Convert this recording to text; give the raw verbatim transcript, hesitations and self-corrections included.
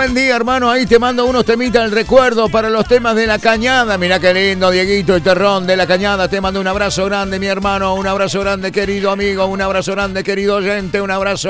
buen día, hermano. Ahí te mando unos temitas del recuerdo para los temas de La Cañada. Mirá qué lindo, Dieguito y Terrón de La Cañada. Te mando un abrazo grande, mi hermano. Un abrazo grande, querido amigo. Un abrazo grande, querido oyente. Un abrazo